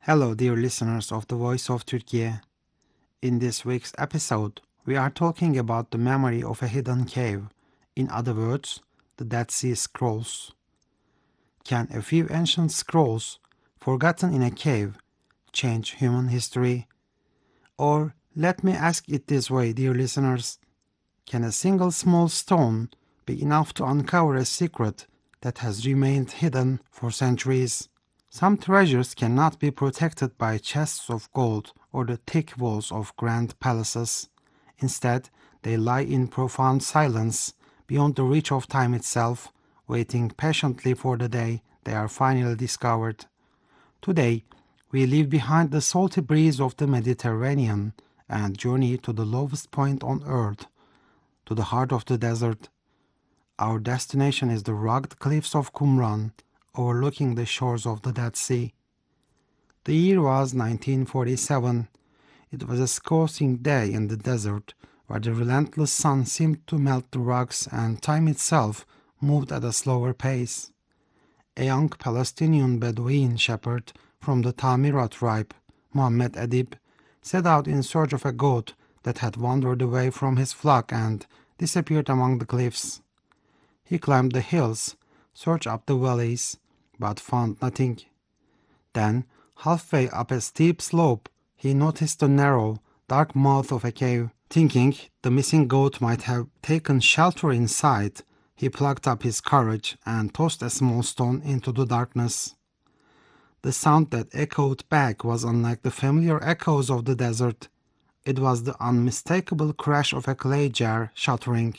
Hello, dear listeners of the Voice of Turkey. In this week's episode, we are talking about the memory of a hidden cave. In other words, the Dead Sea Scrolls. Can a few ancient scrolls, forgotten in a cave, change human history? Or let me ask it this way, dear listeners: can a single small stone be enough to uncover a secret that has remained hidden for centuries? Some treasures cannot be protected by chests of gold or the thick walls of grand palaces. Instead, they lie in profound silence, beyond the reach of time itself, waiting patiently for the day they are finally discovered. Today, we leave behind the salty breeze of the Mediterranean and journey to the lowest point on earth, to the heart of the desert. Our destination is the rugged cliffs of Qumran, overlooking the shores of the Dead Sea. The year was 1947. It was a scorching day in the desert, where the relentless sun seemed to melt the rocks and time itself moved at a slower pace. A young Palestinian Bedouin shepherd from the Tamira tribe, Mohammed Adib, set out in search of a goat that had wandered away from his flock and disappeared among the cliffs. He climbed the hills, searched up the valleys, but found nothing. Then, halfway up a steep slope, he noticed the narrow, dark mouth of a cave. Thinking the missing goat might have taken shelter inside, he plucked up his courage and tossed a small stone into the darkness. The sound that echoed back was unlike the familiar echoes of the desert. It was the unmistakable crash of a clay jar shattering.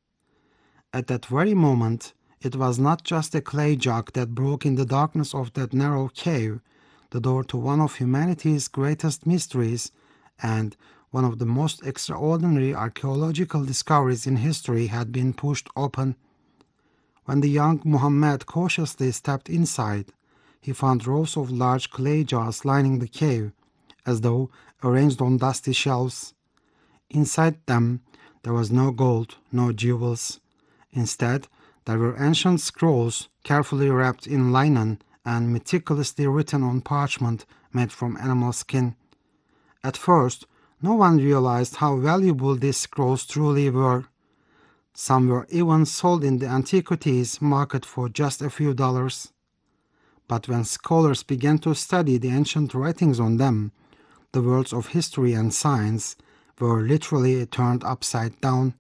At that very moment, it was not just a clay jug that broke in the darkness of that narrow cave. The door to one of humanity's greatest mysteries and one of the most extraordinary archaeological discoveries in history had been pushed open. When the young Muhammad cautiously stepped inside, he found rows of large clay jars lining the cave, as though arranged on dusty shelves. Inside them, there was no gold, no jewels. Instead, there were ancient scrolls carefully wrapped in linen and meticulously written on parchment made from animal skin. At first, no one realized how valuable these scrolls truly were. Some were even sold in the antiquities market for just a few dollars. But when scholars began to study the ancient writings on them, the worlds of history and science were literally turned upside down.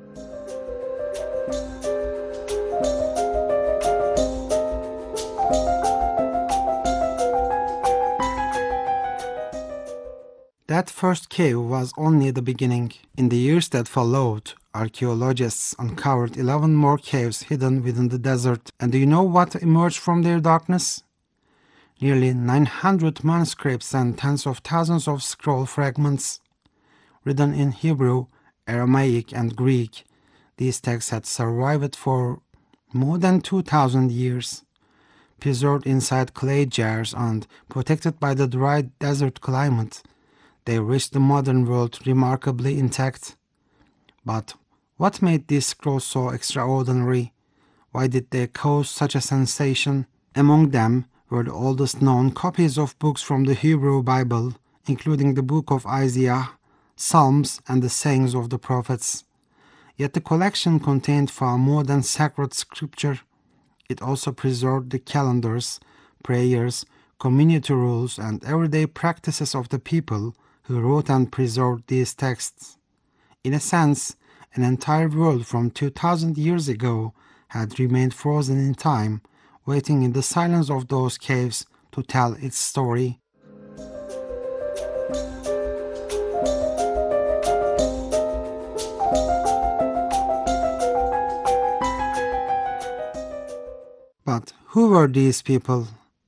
That first cave was only the beginning. In the years that followed, archaeologists uncovered 11 more caves hidden within the desert. And do you know what emerged from their darkness? Nearly 900 manuscripts and tens of thousands of scroll fragments. Written in Hebrew, Aramaic, and Greek, these texts had survived for more than 2,000 years. Preserved inside clay jars and protected by the dry desert climate, they reached the modern world remarkably intact. But what made these scrolls so extraordinary? Why did they cause such a sensation? Among them were the oldest known copies of books from the Hebrew Bible, including the book of Isaiah, Psalms, and the sayings of the prophets. Yet the collection contained far more than sacred scripture. It also preserved the calendars, prayers, community rules, and everyday practices of the people who wrote and preserved these texts. In a sense, an entire world from 2,000 years ago had remained frozen in time, waiting in the silence of those caves to tell its story. But who were these people?